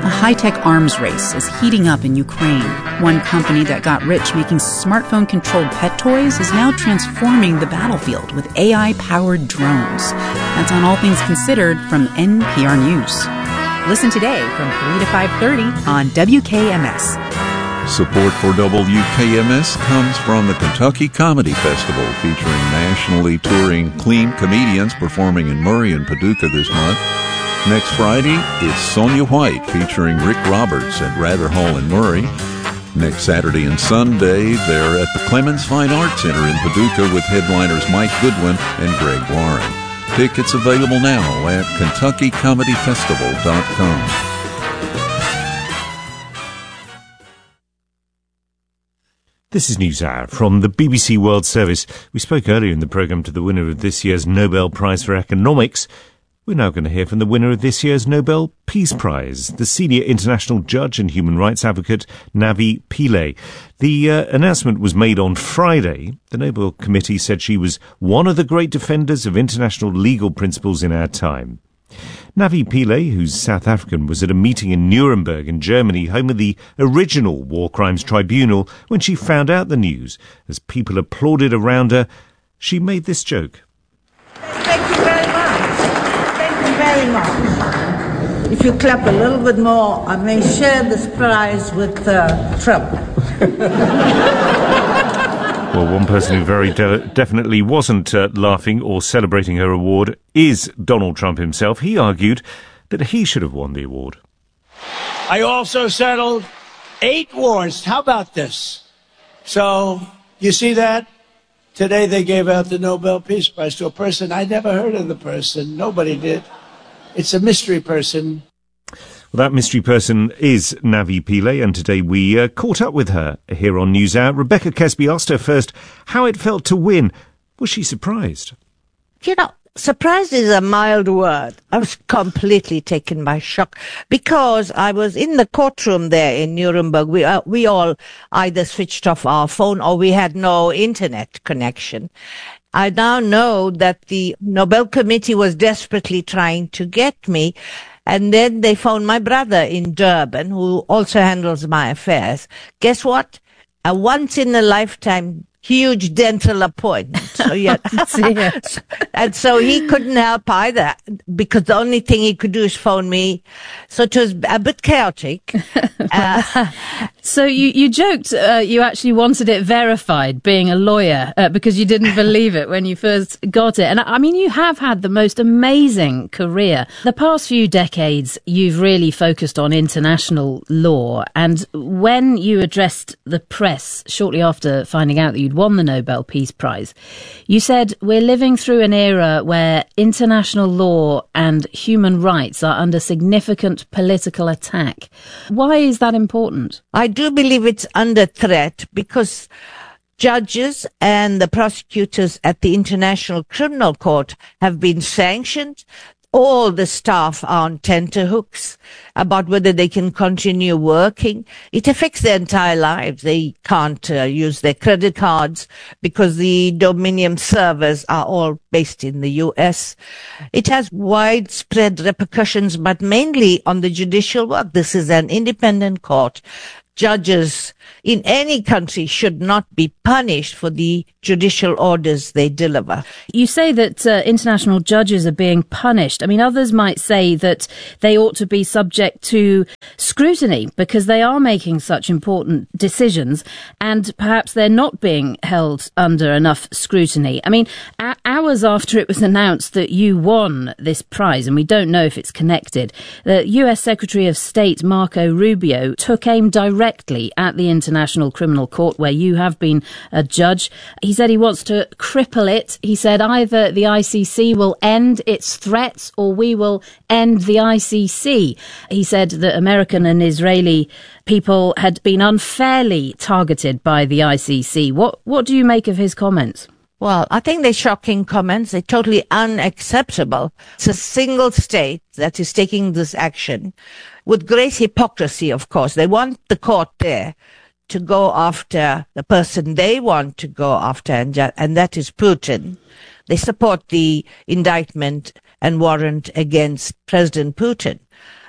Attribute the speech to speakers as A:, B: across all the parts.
A: A high-tech arms race is heating up in Ukraine. One company that got rich making smartphone-controlled pet toys is now transforming the battlefield with AI-powered drones. That's on All Things Considered from NPR News. Listen today from 3 to 5:30 on WKMS.
B: Support for WKMS comes from the Kentucky Comedy Festival, featuring nationally touring clean comedians performing in Murray and Paducah this month. Next Friday is Sonia White, featuring Rick Roberts at Rather Hall in Murray. Next Saturday and Sunday, they're at the Clemens Fine Arts Center in Paducah with headliners Mike Goodwin and Greg Warren. Tickets available now at KentuckyComedyFestival.com.
C: This is NewsHour from the BBC World Service. We spoke earlier in the programme to the winner of this year's Nobel Prize for Economics. We're now going to hear from the winner of this year's Nobel Peace Prize, the senior international judge and human rights advocate Navi Pillay. The announcement was made on Friday. The Nobel Committee said she was one of the great defenders of international legal principles in our time. Navi Pillay, who's South African, was at a meeting in Nuremberg in Germany, home of the original War Crimes Tribunal, when she found out the news. As people applauded around her, she made this joke.
D: Thank you very much. Thank you very much. If you clap a little bit more, I may share this prize with Trump.
C: Well, one person who very definitely wasn't laughing or celebrating her award is Donald Trump himself. He argued that he should have won the award.
E: I also settled 8 wars. How about this? So, you see that? Today they gave out the Nobel Peace Prize to a person. I never heard of the person. Nobody did. It's a mystery person.
C: Well, that mystery person is Navi Pillay, and today we caught up with her here on NewsHour. Rebecca Kesby asked her first how it felt to win. Was she surprised?
F: You know, surprised is a mild word. I was completely taken by shock because I was in the courtroom there in Nuremberg. We all either switched off our phone or we had no internet connection. I now know that the Nobel Committee was desperately trying to get me. And then they found my brother in Durban, who also handles my affairs. Guess what? A once-in-a-lifetime huge dental appointment. So, yeah. And so he couldn't help either, because the only thing he could do is phone me. So it was a bit chaotic.
G: So you joked you actually wanted it verified, being a lawyer, because you didn't believe it when you first got it. And I mean, you have had the most amazing career. The past few decades, you've really focused on international law. And when you addressed the press shortly after finding out that you'd won the Nobel Peace Prize, you said, "We're living through an era where international law and human rights are under significant political attack." Why is that important?
F: I do believe it's under threat because judges and the prosecutors at the International Criminal Court have been sanctioned. All the staff are on tenterhooks about whether they can continue working. It affects their entire lives. They can't use their credit cards because the Dominion servers are all based in the US. It has widespread repercussions, but mainly on the judicial work. This is an independent court. Judges in any country should not be punished for the judicial orders they deliver.
G: You say that international judges are being punished. I mean, others might say that they ought to be subject to scrutiny because they are making such important decisions and perhaps they're not being held under enough scrutiny. I mean, hours after it was announced that you won this prize, and we don't know if it's connected, the US Secretary of State Marco Rubio took aim directly at the International Criminal Court, where you have been a judge. He said he wants to cripple it. He said either the ICC will end its threats or we will end the ICC. He said that American and Israeli people had been unfairly targeted by the ICC. What do you make of his comments?
F: Well, I think they're shocking comments. They're totally unacceptable. It's a single state that is taking this action with great hypocrisy, of course. They want the court there to go after the person they want to go after, and that is Putin. They support the indictment and warrant against President Putin.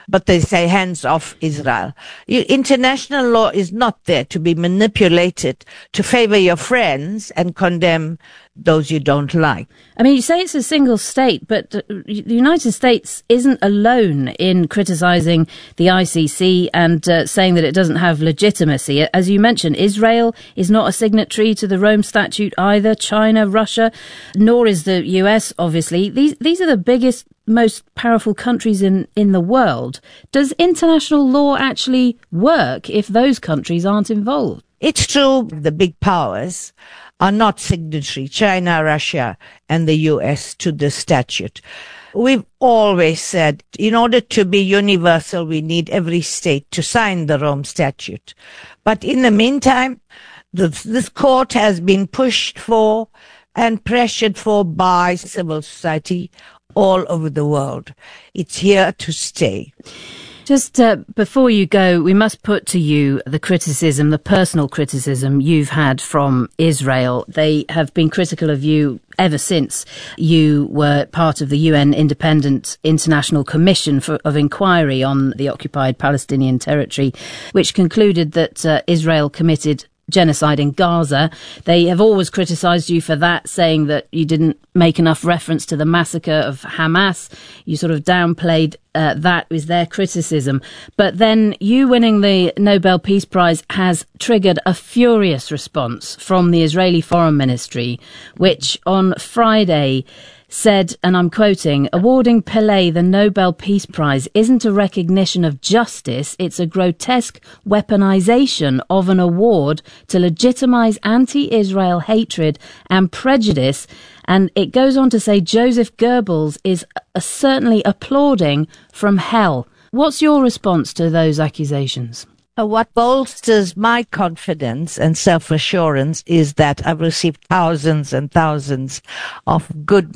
F: but they say hands off Israel. International law is not there to be manipulated to favor your friends and condemn those you don't like.
G: I mean, you say it's a single state, but the United States isn't alone in criticising the ICC and saying that it doesn't have legitimacy. As you mentioned, Israel is not a signatory to the Rome Statute either, China, Russia, nor is the US, obviously. These are the biggest, most powerful countries in the world. Does international law actually work if those countries aren't involved?
F: It's true the big powers are not signatory, China, Russia, and the US, to the statute. We've always said, in order to be universal, we need every state to sign the Rome Statute. But in the meantime, this court has been pushed for and pressured for by civil society all over the world. It's here to stay.
G: Just before you go, we must put to you the criticism, the personal criticism you've had from Israel. They have been critical of you ever since you were part of the UN Independent International Commission of Inquiry on the occupied Palestinian territory, which concluded that Israel committed genocide in Gaza. They have always criticised you for that, saying that you didn't make enough reference to the massacre of Hamas. You sort of downplayed that was their criticism. But then you winning the Nobel Peace Prize has triggered a furious response from the Israeli Foreign Ministry, which on Friday said, and I'm quoting, awarding Pillay the Nobel Peace Prize isn't a recognition of justice, it's a grotesque weaponization of an award to legitimize anti-Israel hatred and prejudice. And it goes on to say Joseph Goebbels is certainly applauding from hell. What's your response to those accusations?
F: What bolsters my confidence and self-assurance is that I've received thousands and thousands of good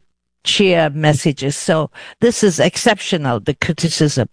F: cheer messages. So this is exceptional, the criticism.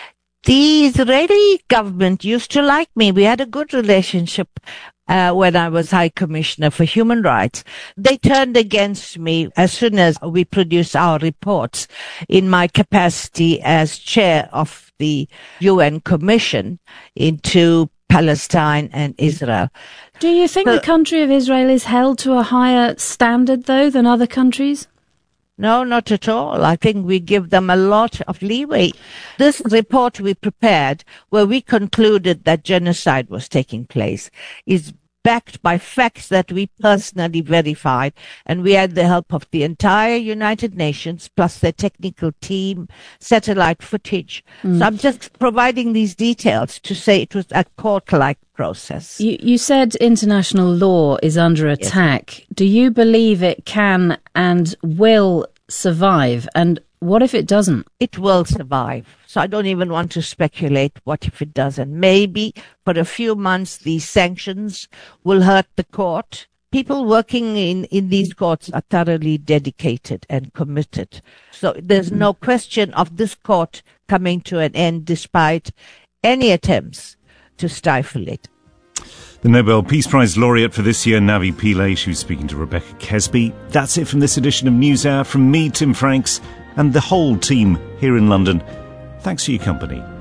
F: The Israeli government used to like me. We had a good relationship when I was High Commissioner for Human Rights. They turned against me as soon as we produced our reports in my capacity as chair of the UN Commission into Palestine and Israel.
G: Do you think the country of Israel is held to a higher standard, though, than other countries?
F: No, not at all. I think we give them a lot of leeway. This report we prepared, where we concluded that genocide was taking place, is backed by facts that we personally verified, and we had the help of the entire United Nations, plus their technical team, satellite footage. So I'm just providing these details to say it was a court-like process.
G: You said international law is under attack. Yes. Do you believe it can and will survive? And what if it doesn't?
F: It will survive. So I don't even want to speculate what if it doesn't. Maybe for a few months these sanctions will hurt the court. People working in these courts are thoroughly dedicated and committed. So there's no question of this court coming to an end despite any attempts to stifle it.
C: The Nobel Peace Prize laureate for this year, Navi Pillay, she was speaking to Rebecca Kesby. That's it from this edition of NewsHour. From me, Tim Franks, and the whole team here in London. Thanks for your company.